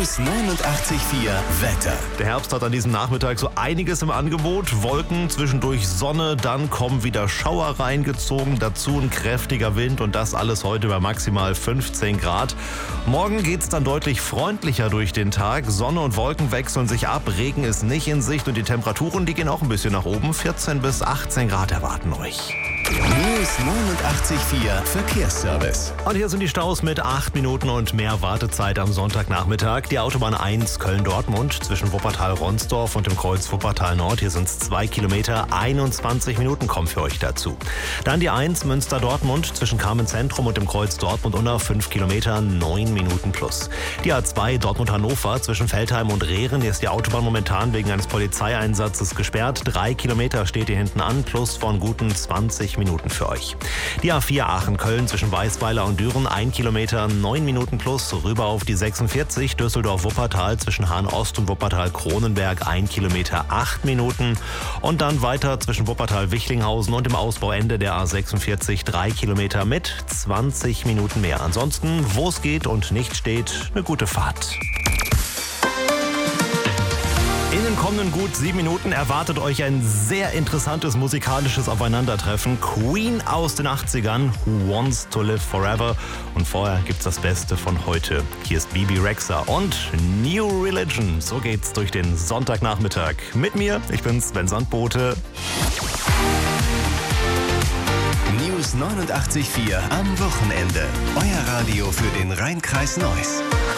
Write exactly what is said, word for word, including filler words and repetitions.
News neunundachtzig Komma vier Wetter. Der Herbst hat an diesem Nachmittag so einiges im Angebot. Wolken, zwischendurch Sonne, dann kommen wieder Schauer reingezogen. Dazu ein kräftiger Wind und das alles heute bei maximal fünfzehn Grad. Morgen geht's dann deutlich freundlicher durch den Tag. Sonne und Wolken wechseln sich ab. Regen ist nicht in Sicht und die Temperaturen, die gehen auch ein bisschen nach oben. vierzehn bis achtzehn Grad erwarten euch. News neunundachtzig Komma vier Verkehrsservice. Und hier sind die Staus mit acht Minuten und mehr Wartezeit am Sonntagnachmittag. Die Autobahn eins Köln-Dortmund zwischen Wuppertal-Ronsdorf und dem Kreuz Wuppertal-Nord. Hier sind es zwei Kilometer, einundzwanzig Minuten kommen für euch dazu. Dann die eins Münster-Dortmund zwischen Carmen-Zentrum und dem Kreuz Dortmund-Unna, fünf Kilometer, neun Minuten plus. Die A zwei Dortmund-Hannover zwischen Feldheim und Rehren. Hier ist die Autobahn momentan wegen eines Polizeieinsatzes gesperrt. Drei Kilometer steht hier hinten an, plus von guten zwanzig Minuten für euch. Die A vier Aachen-Köln zwischen Weißweiler und Düren, ein Kilometer, neun Minuten plus, rüber auf die sechsundvierzig Düsseldorf-Wuppertal zwischen Hahn-Ost und Wuppertal-Kronenberg, ein Kilometer, acht Minuten. Und dann weiter zwischen Wuppertal-Wichlinghausen und dem Ausbauende der A sechsundvierzig, drei Kilometer mit zwanzig Minuten mehr. Ansonsten, wo es geht und nicht steht, eine gute Fahrt. In den kommenden gut sieben Minuten erwartet euch ein sehr interessantes musikalisches Aufeinandertreffen. Queen aus den achtzigern, Who Wants to Live Forever. Und vorher gibt's das Beste von heute. Hier ist Bebe Rexha und New Religion. So geht's durch den Sonntagnachmittag. Mit mir, ich bin Sven Sandbote. News neunundachtzig Komma vier am Wochenende. Euer Radio für den Rhein-Kreis Neuss.